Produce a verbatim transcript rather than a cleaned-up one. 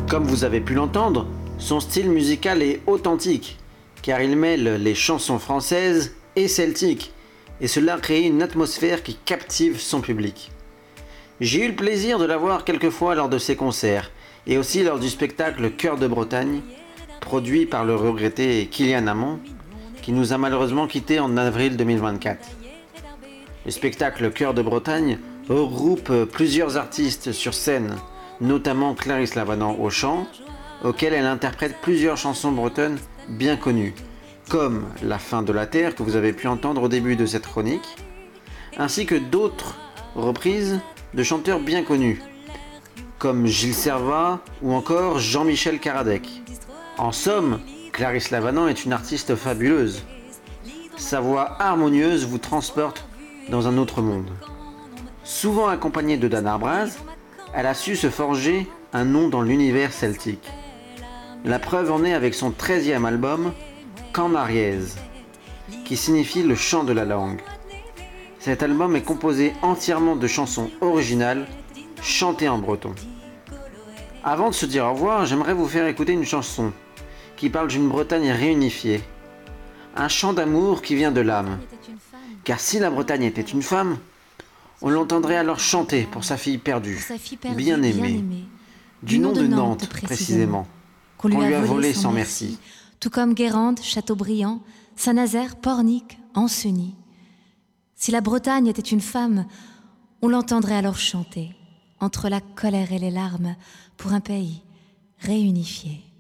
Comme vous avez pu l'entendre, son style musical est authentique, car il mêle les chansons françaises et celtiques, et cela crée une atmosphère qui captive son public. J'ai eu le plaisir de la voir quelques fois lors de ses concerts, et aussi lors du spectacle Cœur de Bretagne, produit par le regretté Kylian Amon, qui nous a malheureusement quittés en avril deux mille vingt-quatre. Le spectacle Cœur de Bretagne regroupe plusieurs artistes sur scène, notamment Clarisse Lavanant au chant, auquel elle interprète plusieurs chansons bretonnes bien connues, comme La fin de la terre que vous avez pu entendre au début de cette chronique, ainsi que d'autres reprises de chanteurs bien connus, comme Gilles Servat ou encore Jean-Michel Karadec. En somme, Clarisse Lavanant est une artiste fabuleuse. Sa voix harmonieuse vous transporte dans un autre monde. Souvent accompagnée de Dan Arbraz, elle a su se forger un nom dans l'univers celtique. La preuve en est avec son treizième album, Canariaise, qui signifie le chant de la langue. Cet album est composé entièrement de chansons originales, chantées en breton. Avant de se dire au revoir, j'aimerais vous faire écouter une chanson qui parle d'une Bretagne réunifiée. Un chant d'amour qui vient de l'âme. Car si la Bretagne était une femme, on l'entendrait alors chanter pour sa fille perdue, sa fille perdue bien aimée, bien aimée, du nom de Nantes précisément, qu'on lui a volé sans merci, tout comme Guérande, Châteaubriand, Saint-Nazaire, Pornic, Ancenis. Si la Bretagne était une femme, on l'entendrait alors chanter, entre la colère et les larmes, pour un pays réunifié.